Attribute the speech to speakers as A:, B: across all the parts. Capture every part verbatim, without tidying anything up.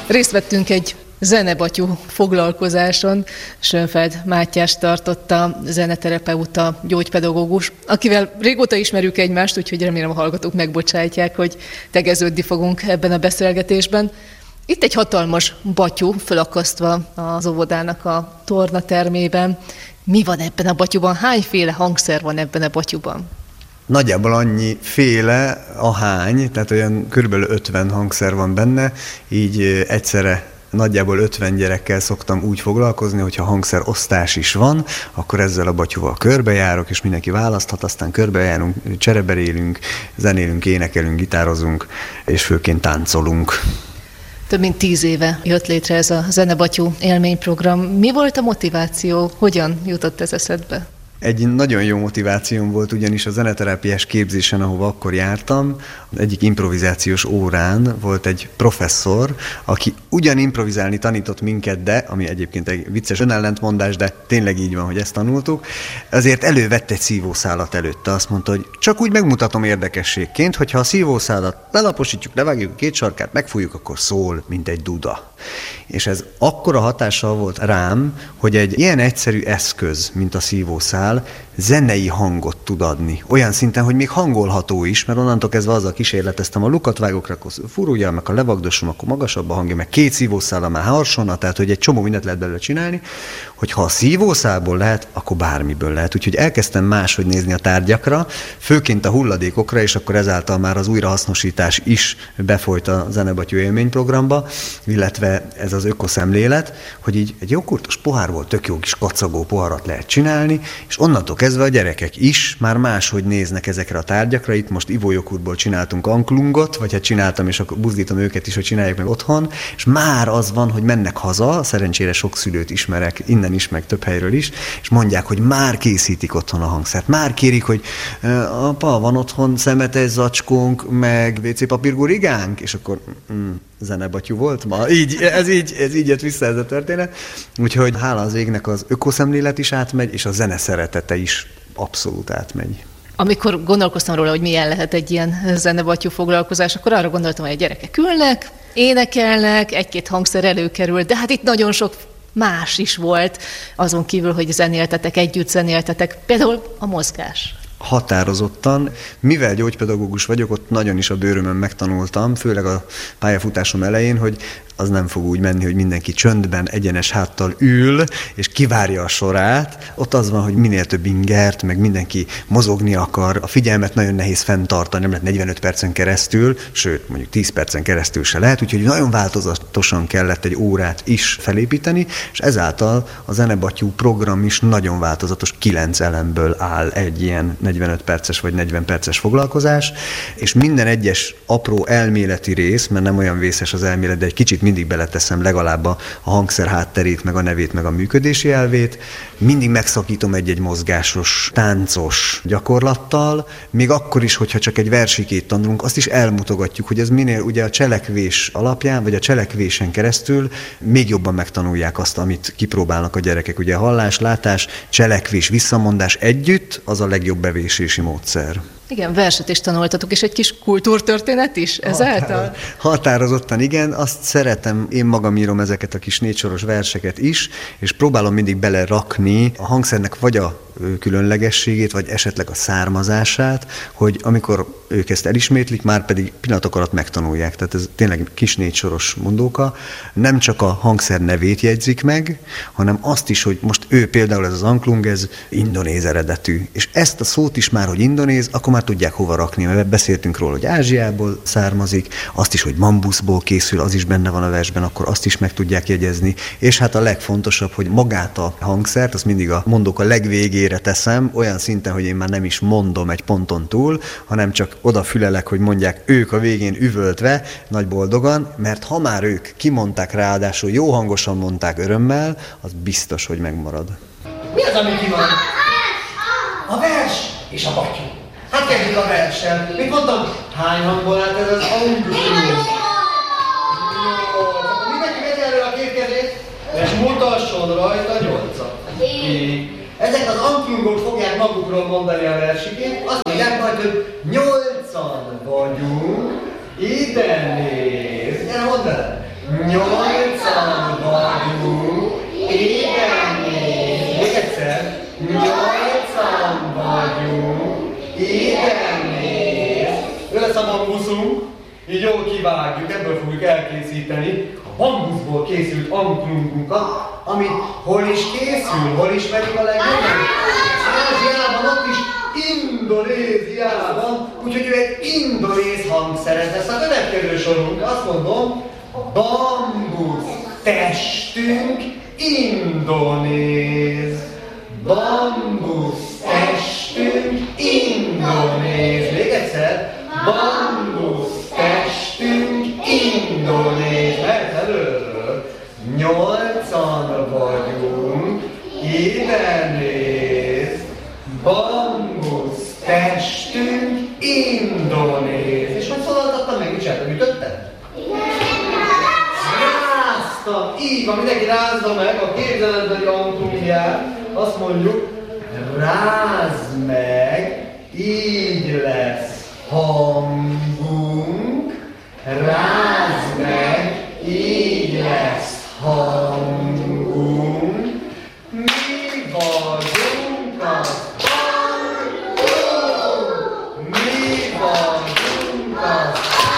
A: Részt vettünk egy zenebatyú foglalkozáson. Schönfeld Mátyás tartotta, zeneterapeuta, gyógypedagógus, akivel régóta ismerjük egymást, úgyhogy remélem a hallgatók megbocsátják, hogy tegeződni fogunk ebben a beszélgetésben. Itt egy hatalmas batyú fölakasztva az óvodának a tornatermében. Mi van ebben a batyúban? Hányféle hangszer van ebben a batyúban?
B: Nagyjából annyi féle, ahány, tehát olyan körülbelül ötven hangszer van benne, így egyszerre nagyjából ötven gyerekkel szoktam úgy foglalkozni, hogyha hangszerosztás is van, akkor ezzel a batyúval körbejárok, és mindenki választhat, aztán körbejárunk, csereberélünk, zenélünk, énekelünk, gitározunk, és főként táncolunk.
A: Több mint tíz éve jött létre ez a zenebatyú élményprogram. Mi volt a motiváció? Hogyan jutott ez eszedbe?
B: Egy nagyon jó motivációm volt ugyanis a zeneterápiás képzésen, ahova akkor jártam. Egyik improvizációs órán volt egy professzor, aki ugyan improvizálni tanított minket, de, ami egyébként egy vicces önellentmondás, de tényleg így van, hogy ezt tanultuk, azért elővette egy szívószálat előtte. Azt mondta, hogy csak úgy megmutatom érdekességként, hogyha a szívószálat lelaposítjuk, levágjuk a két sarkát, megfújjuk, akkor szól, mint egy duda. És ez akkora hatással volt rám, hogy egy ilyen egyszerű eszköz, mint a szívószál, zenei hangot tud adni. Olyan szinten, hogy még hangolható is, mert onnantól kezdve azzal kísérleteztem, a lukat vágok, akkor furulja, meg a levagdosom, akkor magasabb a hangja, meg két szívószála már harsonna, tehát hogy egy csomó mindent lehet belőle csinálni, hogy ha a szívószálból lehet, akkor bármiből lehet. Úgyhogy elkezdtem máshogy nézni a tárgyakra, főként a hulladékokra, és akkor ezáltal már az újrahasznosítás is befolyt a zenebatyú élményprogramba, illetve ez az ökoszemlélet, hogy így egy jogurtos pohárból tök jó kis kacagó poharat lehet csinálni, és onnantól kezdve a gyerekek is már máshogy néznek ezekre a tárgyakra. Itt most ivójogurtból csináltunk anklungot, vagy hát csináltam, és akkor buzdítom őket is, hogy csinálják meg otthon, és már az van, hogy mennek haza, szerencsére sok szülőt ismerek, innen is, meg több helyről is, és mondják, hogy már készítik otthon a hangszert. Már kérik, hogy apa, van otthon szemetes zacskónk, meg vé cé papírgurigánk, és akkor mm, zenebatyú volt ma. Így, ez, így, ez így jött vissza ez a történet. Úgyhogy hála az égnek az ökoszemlélet is átmegy, és a zene szeretete is abszolút átmegy.
A: Amikor gondolkoztam róla, hogy milyen lehet egy ilyen zenebatyú foglalkozás, akkor arra gondoltam, hogy a gyerekek ülnek, énekelnek, egy-két hangszer előkerül, de hát itt nagyon sok más is volt, azon kívül, hogy zenéltetek, együtt zenéltetek, például a mozgás.
B: Határozottan. Mivel gyógypedagógus vagyok, ott nagyon is a bőrömön megtanultam, főleg a pályafutásom elején, hogy az nem fog úgy menni, hogy mindenki csöndben, egyenes háttal ül, és kivárja a sorát. Ott az van, hogy minél több ingert, meg mindenki mozogni akar. A figyelmet nagyon nehéz fenntartani, nem lehet negyvenöt percen keresztül, sőt, mondjuk tíz percen keresztül se lehet, úgyhogy nagyon változatosan kellett egy órát is felépíteni, és ezáltal a zenebatyú program is nagyon változatos, kilenc elemből áll egy ilyen negyvenöt perces vagy negyven perces foglalkozás, és minden egyes apró elméleti rész, mert nem olyan vészes az elmélet, de egy kicsit mindig beleteszem legalább a hangszer hátterét, meg a nevét, meg a működési elvét. Mindig megszakítom egy-egy mozgásos, táncos gyakorlattal, még akkor is, hogyha csak egy versikét tanulunk, azt is elmutogatjuk, hogy ez minél ugye a cselekvés alapján, vagy a cselekvésen keresztül még jobban megtanulják azt, amit kipróbálnak a gyerekek. Ugye hallás, látás, cselekvés, visszamondás együtt, az a legjobb bevésési módszer.
A: Igen, verset is tanultatok, és egy kis kultúrtörténet is ezáltal?
B: Határozottan igen, azt szeretem, én magam írom ezeket a kis négysoros verseket is, és próbálom mindig belerakni a hangszernek vagy a különlegességét, vagy esetleg a származását, hogy amikor ők ezt elismétlik, már pedig pillanatok alatt megtanulják. Tehát ez tényleg kis négysoros mondóka. Nem csak a hangszer nevét jegyzik meg, hanem azt is, hogy most ő például ez az anklung, ez indonéz eredetű. És ezt a szót is már, hogy indonéz, akkor már tudják hova rakni, mert beszéltünk róla, hogy Ázsiából származik, azt is, hogy bambuszból készül, az is benne van a versben, akkor azt is meg tudják jegyezni. És hát a legfontosabb, hogy magát a hangszert, azt mindig a mondók a legvégére teszem, olyan szinten, hogy én már nem is mondom egy ponton túl, hanem csak odafülelek, hogy mondják ők a végén üvöltve, nagy boldogan, mert ha már ők kimondták, ráadásul jó hangosan mondták örömmel, az biztos, hogy megmarad.
C: Mi az, ami ki van? A vers és a batyú. Hát kezdjük a verssel. Mit mondtam? Hány hangból állt ez az anklung? Jó, akkor mindenki vegye elő a két kezét, és mutasson rajta nyolcat. Ezek az anklungok fogják magukról mondani a versikét, azt mondják majd, hogy nyolcan vagyunk, ide néz. Gyere, mondd el! Nyolcan lesz a bambuszunk, így jól kivágjuk, ebből fogjuk elkészíteni a bambuszból készült anklungunkat, amit hol is készül, hol ismerik a legjobban? Ázsiában, ott is Indonéziában, úgyhogy ő egy indonéz hangszer, ez lesz a következő sorunk. Azt mondom, bambusz testünk indonéz. Bambusz testünk indonéz. Még egyszer, bambusz testünk indonéz. Mert előről nyolcan vagyunk, ide néz. Bambusz testünk indonéz. És hogy szólaltattam meg, mit csináltam, ütöttem? Ráztam, így van, mindenki rázza meg a képzeletbeli anklungját. Azt mondjuk, rázd meg, így lesz hangunk. Rázd meg, így lesz hangunk. Mi vagyunk az hangunk. Mi vagyunk az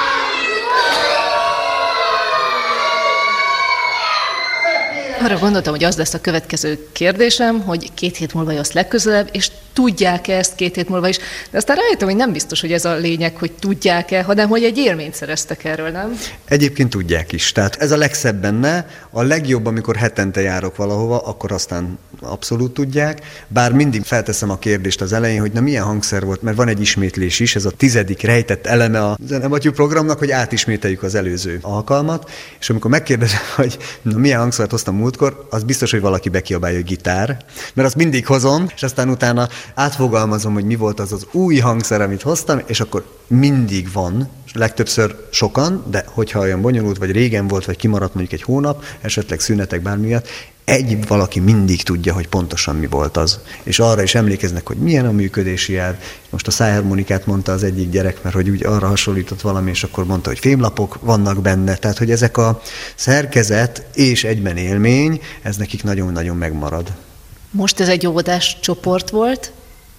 A: Arra gondoltam, hogy az lesz a következő kérdésem, hogy két hét múlva jössz legközelebb, és tudják-e ezt két hét múlva is. De aztán rájöttem, hogy nem biztos, hogy ez a lényeg, hogy tudják-e, hanem hogy egy élményt szereztek erről, nem?
B: Egyébként tudják is. Tehát ez a legszebb benne, a legjobb, amikor hetente járok valahova, akkor aztán abszolút tudják. Bár mindig felteszem a kérdést az elején, hogy na milyen hangszer volt, mert van egy ismétlés is, ez a tizedik rejtett eleme a Zenematyú programnak, hogy átismételjük az előző alkalmat, és amikor megkérdezem, hogy na milyen hangszert hoztam múltkor, az biztos, hogy valaki bekiabálja, hogy gitár, mert azt mindig hozom, és aztán utána átfogalmazom, hogy mi volt az az új hangszer, amit hoztam, és akkor mindig van, legtöbbször sokan, de hogyha olyan bonyolult, vagy régen volt, vagy kimaradt mondjuk egy hónap, esetleg szünetek bármi miatt, egy valaki mindig tudja, hogy pontosan mi volt az. És arra is emlékeznek, hogy milyen a működési elv. Most a szájharmonikát mondta az egyik gyerek, mert hogy úgy arra hasonlított valami, és akkor mondta, hogy fémlapok vannak benne. Tehát, hogy ezek a szerkezet és egyben élmény, ez nekik nagyon-nagyon megmarad.
A: Most ez egy óvodás csoport volt,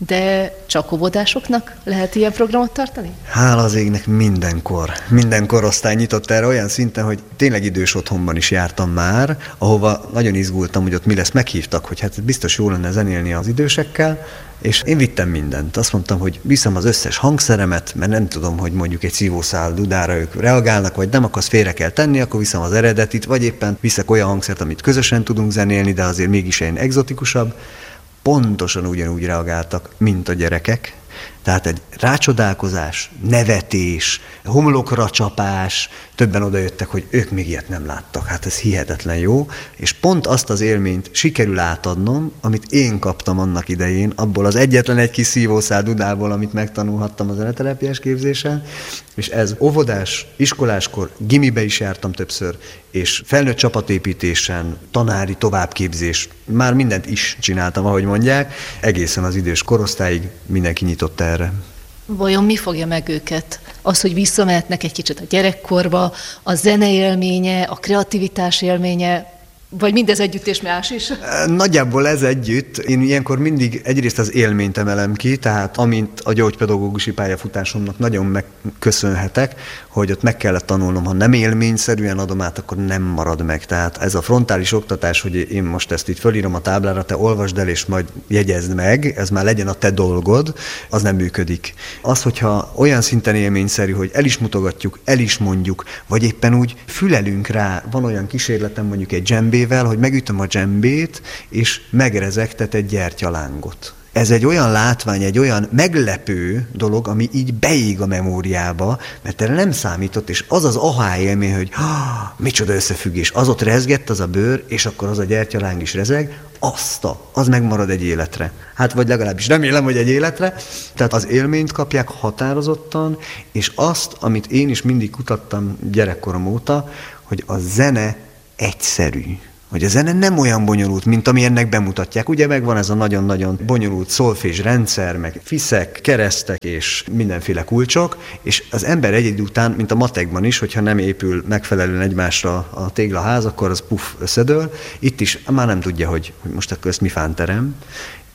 A: de csak óvodásoknak lehet ilyen programot tartani?
B: Hála az égnek mindenkor. Minden korosztály nyitott erre olyan szinten, hogy tényleg idős otthonban is jártam már, ahova nagyon izgultam, hogy ott mi lesz. Meghívtak, hogy hát biztos jó lenne zenélni az idősekkel, és én vittem mindent. Azt mondtam, hogy viszem az összes hangszeremet, mert nem tudom, hogy mondjuk egy szívószál dudára ők reagálnak, vagy nem, akkor azt félre kell tenni, akkor viszem az eredetit, vagy éppen viszek olyan hangszert, amit közösen tudunk zenélni, de azért mégis egy egzotikusabb. Pontosan ugyanúgy reagáltak, mint a gyerekek. Tehát egy rácsodálkozás, nevetés, homlokra csapás, többen odajöttek, hogy ők még ilyet nem láttak. Hát ez hihetetlen jó, és pont azt az élményt sikerül átadnom, amit én kaptam annak idején, abból az egyetlen egy kis szívószál dudából, amit megtanulhattam a zeneterápiás képzésen, és ez óvodás, iskoláskor, gimibe is jártam többször, és felnőtt csapatépítésen, tanári továbbképzés, már mindent is csináltam, ahogy mondják, egészen az idős korosztályig mindenki nyitott erre.
A: Vajon mi fogja meg őket? Az, hogy visszamehetnek egy kicsit a gyerekkorba, a zene élménye, a kreativitás élménye, vagy mindez együtt és más is?
B: Nagyjából ez együtt. Én ilyenkor mindig egyrészt az élményt emelem ki, tehát amint a gyógypedagógusi pályafutásomnak nagyon megköszönhetek, hogy ott meg kellett tanulnom, ha nem élményszerűen adom át, akkor nem marad meg. Tehát ez a frontális oktatás, hogy én most ezt itt fölírom a táblára, te olvasd el és majd jegyezd meg, ez már legyen a te dolgod, az nem működik. Az, hogyha olyan szinten élményszerű, hogy el is mutogatjuk, el is mondjuk, vagy éppen úgy fülelünk rá, van olyan kísérletem mondjuk egy dzsembével, hogy megütöm a dzsembét, és megrezegtet egy gyertyalángot. Ez egy olyan látvány, egy olyan meglepő dolog, ami így beég a memóriába, mert erre nem számított, és az az ahá élmény, hogy micsoda összefüggés, az ott rezgett az a bőr, és akkor az a gyertyaláng is rezeg, azt a, az megmarad egy életre. Hát vagy legalábbis remélem, hogy egy életre. Tehát az élményt kapják határozottan, és azt, amit én is mindig kutattam gyerekkorom óta, hogy a zene egyszerű. Hogy a zene nem olyan bonyolult, mint ami ennek bemutatják. Ugye megvan ez a nagyon-nagyon bonyolult szolfés rendszer, meg fiszek, keresztek és mindenféle kulcsok, és az ember egy idő után, mint a matekban is, hogyha nem épül megfelelően egymásra a téglaház, akkor az puff összedől. Itt is már nem tudja, hogy, hogy most akkor ezt mi fánterem.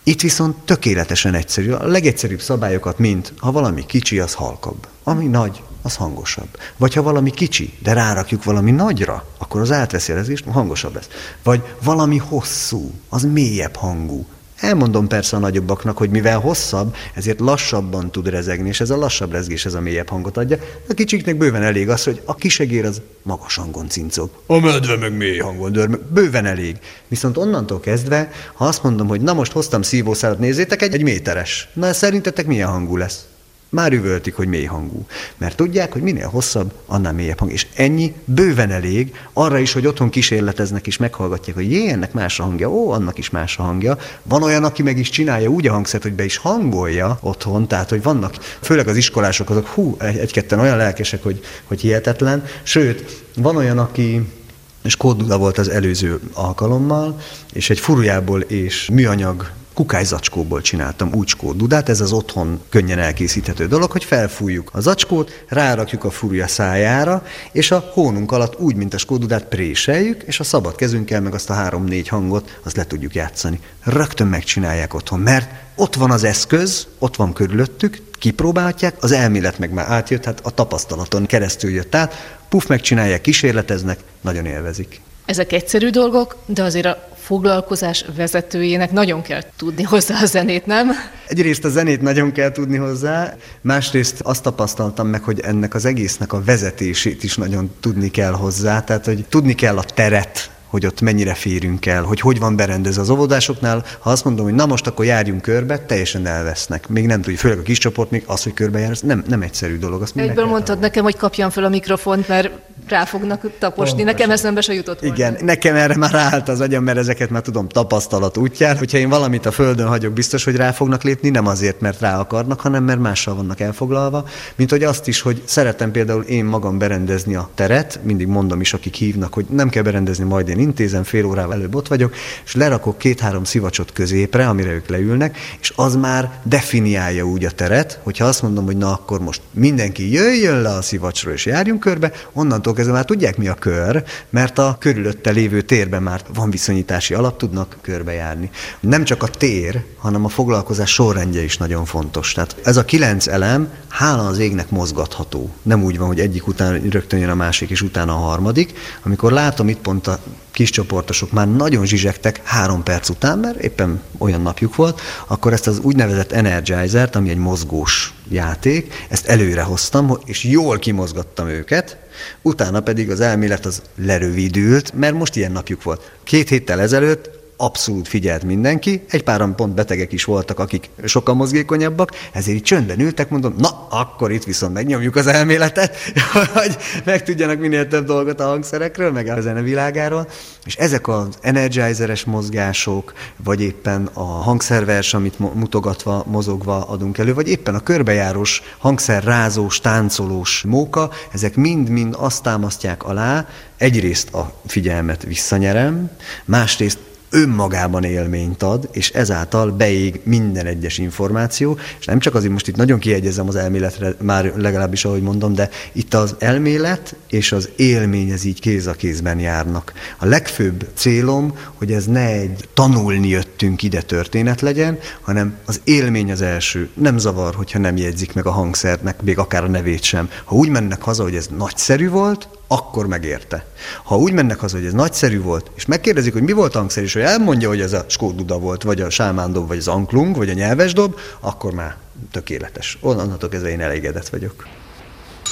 B: Itt viszont tökéletesen egyszerű. A legegyszerűbb szabályokat, mint ha valami kicsi, az halkabb. Ami nagy, az hangosabb. Vagy ha valami kicsi, de rárakjuk valami nagyra, akkor az átveszi a rezgést, hangosabb lesz. Vagy valami hosszú, az mélyebb hangú. Elmondom persze a nagyobbaknak, hogy mivel hosszabb, ezért lassabban tud rezegni, és ez a lassabb rezgés, ez a mélyebb hangot adja. A kicsiknek bőven elég az, hogy a kisegér az magas hangon cincog. A medve meg mély hangon dörmög. Bőven elég. Viszont onnantól kezdve, ha azt mondom, hogy na most hoztam szívószálat, nézzétek, egy, egy méteres. Na szerintetek milyen hangú lesz? Már üvöltik, hogy mély hangú. Mert tudják, hogy minél hosszabb, annál mélyebb hang. És ennyi bőven elég arra is, hogy otthon kísérleteznek és meghallgatják, hogy jé, ennek más a hangja, ó, annak is más a hangja. Van olyan, aki meg is csinálja úgy a hangszert, hogy be is hangolja otthon, tehát, hogy vannak, főleg az iskolások, azok hú, egy-ketten olyan lelkesek, hogy, hogy hihetetlen. Sőt, van olyan, aki és Kód volt az előző alkalommal, és egy furujából és műanyag kukályzacskóból csináltam úcskó dudát, ez az otthon könnyen elkészíthető dolog, hogy felfújjuk a zacskót, rárakjuk a furúja szájára, és a hónunk alatt úgy, mint a skódudát préseljük, és a szabad kezünkkel meg azt a három-négy hangot, azt le tudjuk játszani. Rögtön megcsinálják otthon, mert ott van az eszköz, ott van körülöttük, kipróbálhatják, az elmélet meg már átjött, hát a tapasztalaton keresztül jött át, puf, megcsinálják, kísérleteznek, nagyon élvezik.
A: Ezek egyszerű dolgok, de azért a foglalkozás vezetőjének nagyon kell tudni hozzá a zenét, nem?
B: Egyrészt a zenét nagyon kell tudni hozzá, másrészt azt tapasztaltam meg, hogy ennek az egésznek a vezetését is nagyon tudni kell hozzá, tehát hogy tudni kell a teret, hogy ott mennyire férünk el, hogy hogy van berendezve az óvodásoknál. Ha azt mondom, hogy na most akkor járjunk körbe, teljesen elvesznek. Még nem tudjuk, főleg a kis csoport, még az, hogy körbe jár, nem, nem egyszerű dolog. Azt
A: egyből mondtad nekem, hogy kapjam fel a mikrofont, mert rá fognak taposni. Pontosan. Nekem eszembe se jutott volna.
B: Igen, nekem erre már ráállt az agyam, mert ezeket már tudom tapasztalat útján. Hogyha én valamit a földön hagyok, biztos, hogy rá fognak lépni, nem azért, mert rá akarnak, hanem mert mással vannak elfoglalva. Mint hogy azt is, hogy szeretem például én magam berendezni a teret, mindig mondom is, akik hívnak, hogy nem kell berendezni, majd én intézem, fél órával előbb ott vagyok, és lerakok két-három szivacsot középre, amire ők leülnek, és az már definiálja úgy a teret, hogyha azt mondom, hogy na akkor most mindenki jöjjön le a szivacsról és járjunk körbe, onnantól kezdve már tudják, mi a kör, mert a körülötte lévő térben már van viszonyítási alap, tudnak körbejárni. Nem csak a tér, hanem a foglalkozás sorrendje is nagyon fontos. Tehát ez a kilenc elem, hála az égnek mozgatható. Nem úgy van, hogy egyik után rögtön jön a másik, és utána a harmadik. Amikor látom itt pont a kis csoportosok már nagyon zsizsegtek három perc után, mert éppen olyan napjuk volt, akkor ezt az úgynevezett Energizer-t, ami egy mozgós játék, ezt előre hoztam, és jól kimozgattam őket, utána pedig az elmélet az lerövidült, mert most ilyen napjuk volt. Két héttel ezelőtt abszolút figyelt mindenki, egy páran pont betegek is voltak, akik sokkal mozgékonyabbak, ezért így csöndben ültek, mondom, na, akkor itt viszont megnyomjuk az elméletet, hogy megtudjanak minél több dolgot a hangszerekről, meg a zenevilágáról, és ezek az energizeres mozgások, vagy éppen a hangszervers, amit mutogatva, mozogva adunk elő, vagy éppen a körbejárós, hangszerrázós, táncolós móka, ezek mind-mind azt támasztják alá, egyrészt a figyelmet visszanyerem, másrészt önmagában élményt ad, és ezáltal beég minden egyes információ, és nem csak azért, most itt nagyon kiegyezem az elméletre, már legalábbis ahogy mondom, de itt az elmélet és az élmény ez így kéz a kézben járnak. A legfőbb célom, hogy ez ne egy tanulni jöttünk ide történet legyen, hanem az élmény az első. Nem zavar, hogyha nem jegyzik meg a hangszernek, még akár a nevét sem. Ha úgy mennek haza, hogy ez nagyszerű volt, akkor megérte. Ha úgy mennek haza, hogy ez nagyszerű volt, és megkérdezik, hogy mi volt a hangszer, és hogy elmondja, hogy ez a skóduda volt, vagy a sámándob, vagy az anklung, vagy a nyelvesdob, akkor már tökéletes. Onnantól kezdve én elégedett vagyok.